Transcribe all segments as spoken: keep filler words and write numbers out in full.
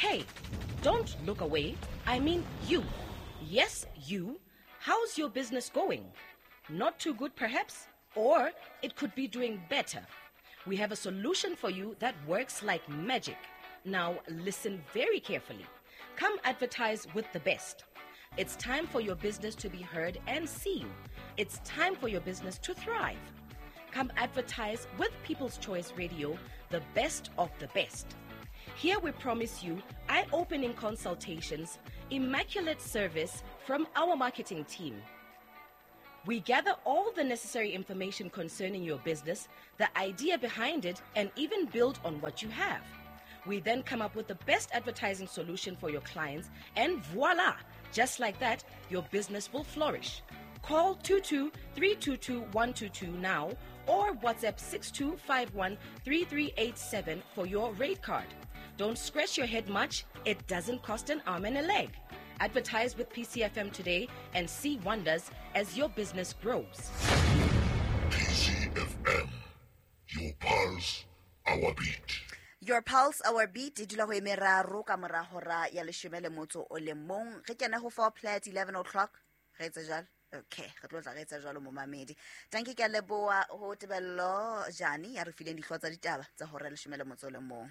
Hey, don't look away. I mean you. Yes, you. How's your business going? Not too good, perhaps? Or it could be doing better. We have a solution for you that works like magic. Now, listen very carefully. Come advertise with the best. It's time for your business to be heard and seen. It's time for your business to thrive. Come advertise with People's Choice Radio, the best of the best. Here we promise you eye-opening consultations, immaculate service from our marketing team. We gather all the necessary information concerning your business, the idea behind it, and even build on what you have. We then come up with the best advertising solution for your clients, and voila! Just like that, your business will flourish. Call two two three two two one two two now or WhatsApp six two five one three three eight seven for your rate card. Don't scratch your head much. It doesn't cost an arm and a leg. Advertise with P C F M today and see wonders as your business grows. P C F M, your pulse, our beat. Your pulse, our beat. Dula ho emeraro ka mora hora ya leshome le motso o le mong. Re kena ho four play at eleven o'clock. Re etsa jalo. Okay, re tlo tla re etsa jalo mo mamedi. Tanki ka leboa ho tebello Jani ya re fileng dihlwa tsa ditaba tsa hora le leshome le motso o le mong.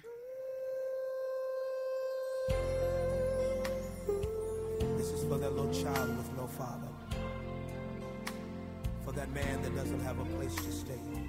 This is for that little child with no father. For that man that doesn't have a place to stay.